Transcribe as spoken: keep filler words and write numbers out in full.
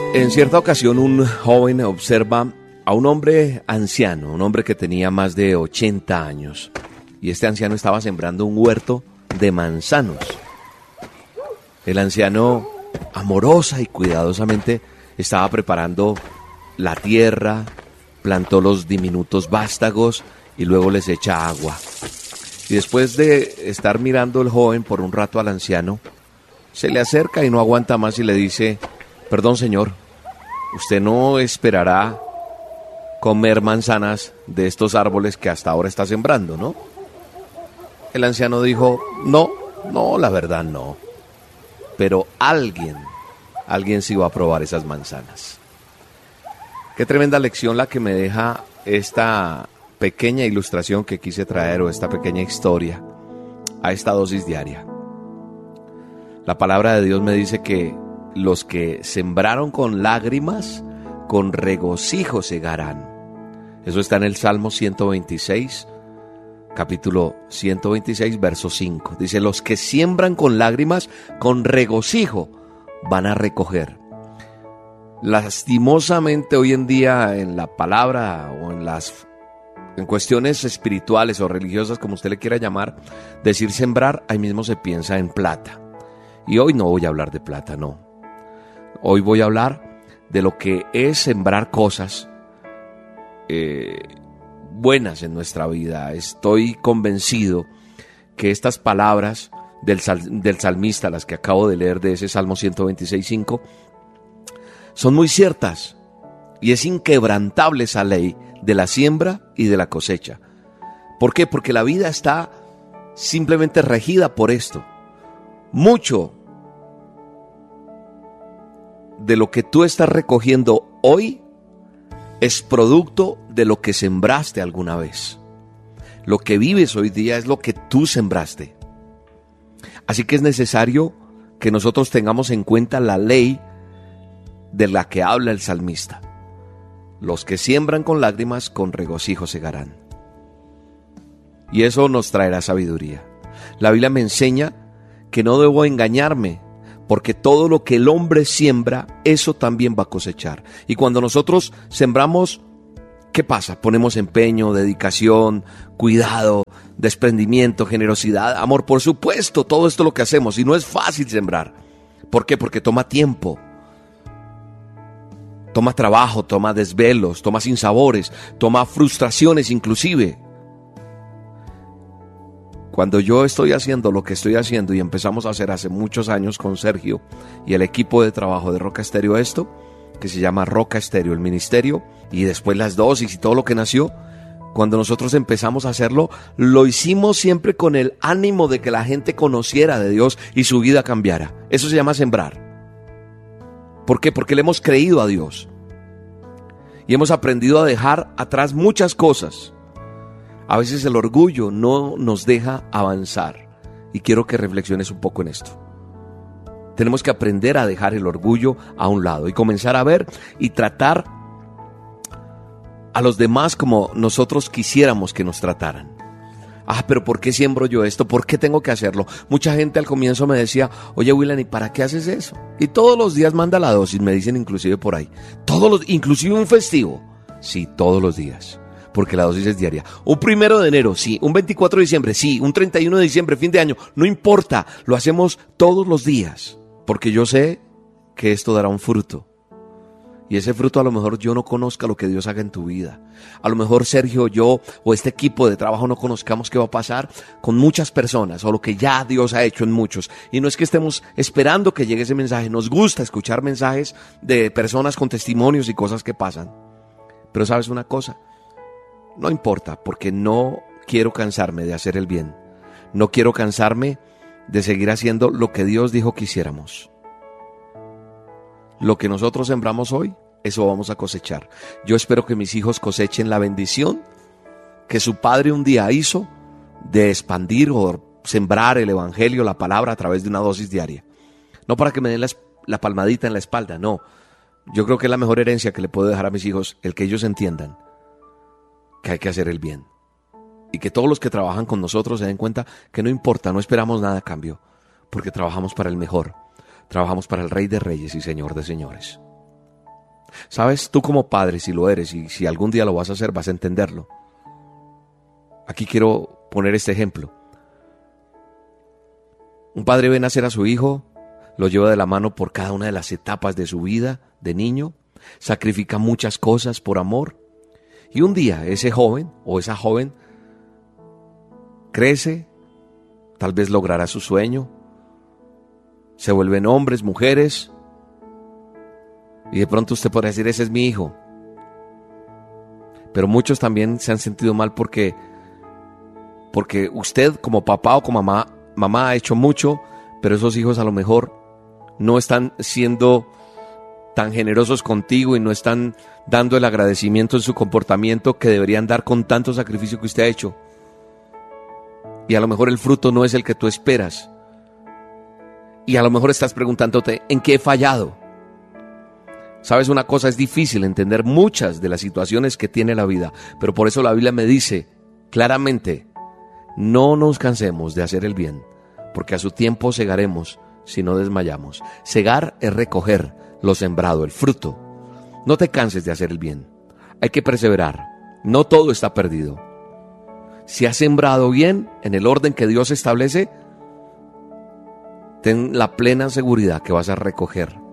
En cierta ocasión un joven observa a un hombre anciano, un hombre que tenía más de ochenta años, y este anciano estaba sembrando un huerto de manzanos. El anciano, amorosa y cuidadosamente, estaba preparando la tierra, plantó los diminutos vástagos y luego les echa agua. Y después de estar mirando el joven por un rato al anciano, se le acerca y no aguanta más y le dice: perdón, señor, usted no esperará comer manzanas de estos árboles que hasta ahora está sembrando, ¿no? El anciano dijo: no, no, la verdad no. Pero alguien, alguien sí va a probar esas manzanas. Qué tremenda lección la que me deja esta pequeña ilustración que quise traer, o esta pequeña historia, a esta dosis diaria. La palabra de Dios me dice que los que sembraron con lágrimas, con regocijo segarán. Eso está en el Salmo ciento veintiséis, capítulo ciento veintiséis, verso cinco. Dice: los que siembran con lágrimas, con regocijo van a recoger. Lastimosamente hoy en día en la palabra o en las en cuestiones espirituales o religiosas, como usted le quiera llamar, decir sembrar, ahí mismo se piensa en plata. Y hoy no voy a hablar de plata, no. Hoy voy a hablar de lo que es sembrar cosas eh, buenas en nuestra vida. Estoy convencido que estas palabras del, sal, del salmista, las que acabo de leer de ese Salmo ciento veintiséis, cinco, son muy ciertas, y es inquebrantable esa ley de la siembra y de la cosecha. ¿Por qué? Porque la vida está simplemente regida por esto. Mucho de lo que tú estás recogiendo hoy es producto de lo que sembraste alguna vez. Lo que vives hoy día es lo que tú sembraste. Así que es necesario que nosotros tengamos en cuenta la ley de la que habla el salmista. Los que siembran con lágrimas, con regocijo segarán. Y eso nos traerá sabiduría. La Biblia me enseña que no debo engañarme, porque todo lo que el hombre siembra, eso también va a cosechar. Y cuando nosotros sembramos, ¿qué pasa? Ponemos empeño, dedicación, cuidado, desprendimiento, generosidad, amor. Por supuesto, todo esto es lo que hacemos, y no es fácil sembrar. ¿Por qué? Porque toma tiempo. Toma trabajo, toma desvelos, toma sinsabores, toma frustraciones inclusive. Cuando yo estoy haciendo lo que estoy haciendo, y empezamos a hacer hace muchos años con Sergio y el equipo de trabajo de Roca Estéreo esto, que se llama Roca Estéreo, el ministerio, y después las dosis y todo lo que nació, cuando nosotros empezamos a hacerlo, lo hicimos siempre con el ánimo de que la gente conociera de Dios y su vida cambiara. Eso se llama sembrar. ¿Por qué? Porque le hemos creído a Dios y hemos aprendido a dejar atrás muchas cosas. A veces el orgullo no nos deja avanzar, y quiero que reflexiones un poco en esto. Tenemos que aprender a dejar el orgullo a un lado y comenzar a ver y tratar a los demás como nosotros quisiéramos que nos trataran. Ah, pero ¿por qué siembro yo esto? ¿Por qué tengo que hacerlo? Mucha gente al comienzo me decía: oye, Willan, ¿y para qué haces eso? Y todos los días manda la dosis, me dicen inclusive por ahí. Todos los, inclusive un festivo. Sí, todos los días, porque la dosis es diaria. Un primero de enero, sí. Un veinticuatro de diciembre, sí. Un treinta y uno de diciembre, fin de año. No importa, lo hacemos todos los días, porque yo sé que esto dará un fruto. Y ese fruto a lo mejor yo no conozca lo que Dios haga en tu vida. A lo mejor Sergio, yo o este equipo de trabajo no conozcamos qué va a pasar con muchas personas, o lo que ya Dios ha hecho en muchos. Y no es que estemos esperando que llegue ese mensaje. Nos gusta escuchar mensajes de personas con testimonios y cosas que pasan. Pero ¿sabes una cosa? No importa, porque no quiero cansarme de hacer el bien. No quiero cansarme de seguir haciendo lo que Dios dijo que hiciéramos. Lo que nosotros sembramos hoy, eso vamos a cosechar. Yo espero que mis hijos cosechen la bendición que su padre un día hizo de expandir o sembrar el evangelio, la palabra, a través de una dosis diaria. No para que me den la, la palmadita en la espalda, no. Yo creo que es la mejor herencia que le puedo dejar a mis hijos, el que ellos entiendan que hay que hacer el bien. Y que todos los que trabajan con nosotros se den cuenta que no importa, no esperamos nada a cambio, porque trabajamos para el mejor. Trabajamos para el Rey de Reyes y Señor de Señores. Sabes, tú como padre, si lo eres y si algún día lo vas a hacer, vas a entenderlo. Aquí quiero poner este ejemplo. Un padre ve nacer a su hijo, lo lleva de la mano por cada una de las etapas de su vida de niño, sacrifica muchas cosas por amor, y un día ese joven o esa joven crece, tal vez logrará su sueño, se vuelven hombres, mujeres, y de pronto usted podrá decir, ese es mi hijo. Pero muchos también se han sentido mal porque, porque usted como papá o como mamá, mamá ha hecho mucho, pero esos hijos a lo mejor no están siendo tan generosos contigo y no están dando el agradecimiento en su comportamiento que deberían dar con tanto sacrificio que usted ha hecho. Y a lo mejor el fruto no es el que tú esperas. Y a lo mejor estás preguntándote, ¿en qué he fallado? Sabes, una cosa, es difícil entender muchas de las situaciones que tiene la vida, pero por eso la Biblia me dice claramente, no nos cansemos de hacer el bien, porque a su tiempo segaremos si no desmayamos. Segar es recoger lo sembrado, el fruto. No te canses de hacer el bien. Hay que perseverar. No todo está perdido. Si has sembrado bien en el orden que Dios establece, ten la plena seguridad que vas a recoger